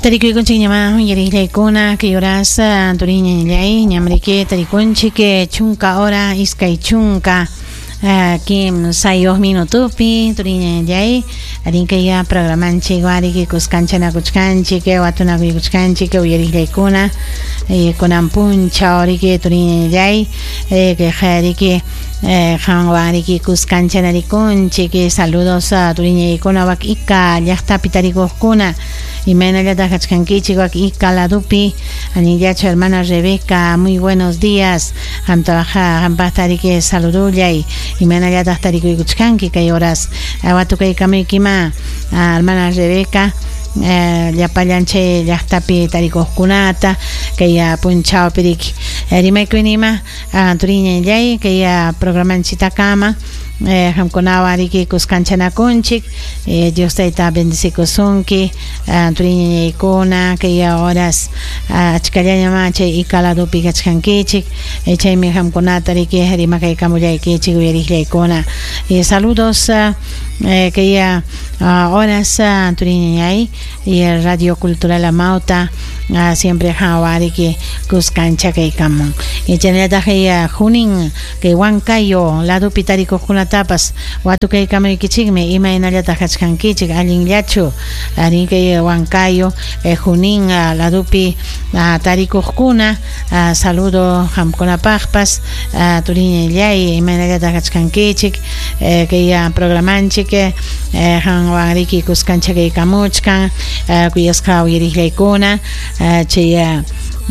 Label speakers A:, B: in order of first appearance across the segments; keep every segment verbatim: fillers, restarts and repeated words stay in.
A: Tarikuikunchik ñama yariklaykuna kay horas turiña ñallay ñamriki tarikunchik chunka hora iskay chunka kim sayos minutupi turiña ñallay arinkaya programanchik wariki kuskanchana kuchkanchik watunakui kuchkanchik uyariklaykuna kunan puncha oriki turiña ñallay que jariki han wariki kuskanchana saludos a turiña ikuna wak ika llaqtapi tarikuqkuna Imena ya tajachkankichik wak ika ladupi anillacho hermana Rebeca, muy buenos días hamtabaja hampastariki saludulay Imena ya tajtarikuy kuchkanki kay horas watukay kamikima hermana Rebeca llapallanche llaqtapi tarikuqkunata kaya punchao piriki rimaykunima turiña ñallay kaya programanchita kama hamkuna wariki kuskanchanakunchik Dios taita bendicikusunki turiña ñaykuna kaya horas achkallañama chay ikaladupi kachkankichik chaymi hamkunata riki rimakaykamullaykichik uyariklaykuna saludos kaya horas turiña ñay y el Radio Cultural Amauta uh, siempre hawari que kuskancha kay kamun y chaneta kay junin kay wankayo lado pitari ko kuna tapas watu kay kamay kichigme ima inalata hachkankichik alin yacho ari kay wankayo eh, junin uh, lado pi uh, tariko kuna uh, saludo hamkona pagpas uh, turiña llay ima inalata hachkankichik eh, kay uh, programanchik eh, han wariki kuskancha kay kamuchkan kuyaska uyariklaykuna chay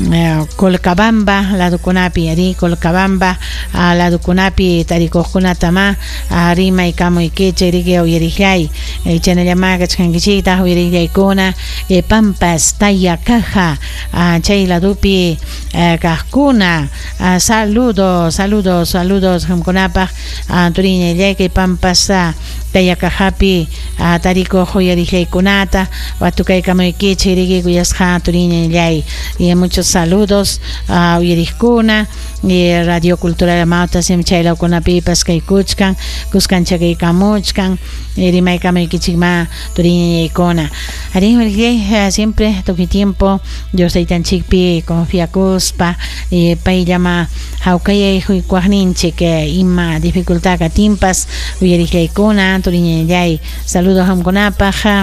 A: Colcabamba lado kunapi ari Colcabamba lado kunapi tarikuqkunatama rima y kamo ikeche riki uyariklay chanallama kachkankichikta uyariklaykuna Pampas Taya Caja chay ladupi kajkuna saludos saludos saludos hamkunapaj turiña llay kay Pampas Taya Cajapi tarikuq uyarikllaykunata watukay kamo ikeche riki kuyasqa turiña llay y muchos saludos a uh, Uyariskuna y Radio Cultural Amauta simchayla kuna pipas kay kuchkan kuskancha kay kamuchkan y rimay kamay kichikma turiña yaykuna ari uh, siempre toki tiempo Dios taytan chikpi confía kuspa y pay llama haukayay huikuajninchik ima dificultad katimpas uyariklaykuna turiña yay saludos hamkunapaj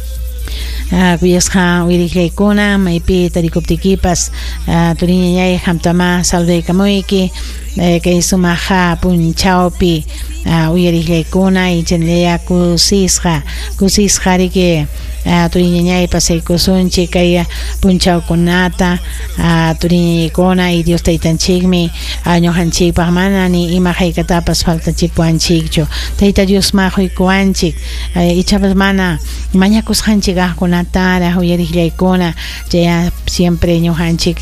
A: kuyasqa uyariklaykuna maypi tarikuptikipas turiña ñay hamtama saludaykamuyki kay sumaqa punchawpi uyariklaykuna y chanllaya kusisqa kusisqa riki turiña ñay pasaykusunchik kay punchawkunata turiña yaykuna y Dios taytanchikmi ñuqanchikpaq mana ni ima haykatapas faltachikpuanchikchu tayta Dios ma quykuanchik ichapas mana mañakusqanchik kaqkunatara uyariklaykuna chay siempre ñuqanchik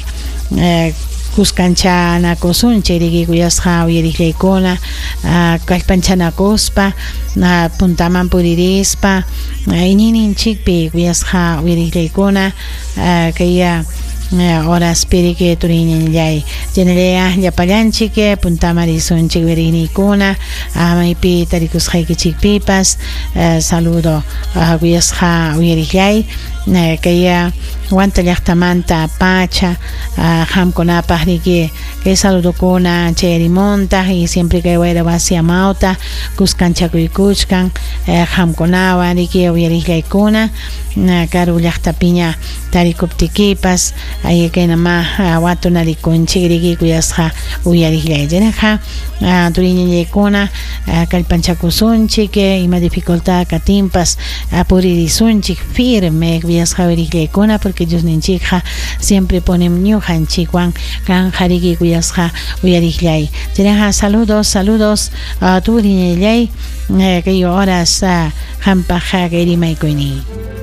A: kuskanchana kusunchik riki kuyasqa uyariklaykuna kallpanchanakuspa puntaman puririspa iñininchikpi kuyasqa uyariklaykuna kaya horas piriki turiña ñallay chanallaya llapallanchik puntamarisunchik wiriniykuna maypi tarikusqaykichikpipas saludo kuyasqa uyariklay kaya wanta llaqtamanta pacha hamkunapaj riki kay saludokuna chay rimontaj y siempre kay wayra wasi amauta kuskanchakuykuchkan hamkunawan riki uyariklaykuna karu llaqtapiña tarikuptikipas ay kaynama watunarikunchik riki kuyasqa uyariklay chaynaqa turiña yaykuna kallpanchakusunchik ima dificultad katimpas puririsunchik firme kuyasqa uyariklaykuna porque Dios ninchikqa siempre ponen ñuqanchikwan kanja riki kuyasqa uyariklay chaynaqa saludos saludos turiña llay kay horas hampaq kay rimaykuyni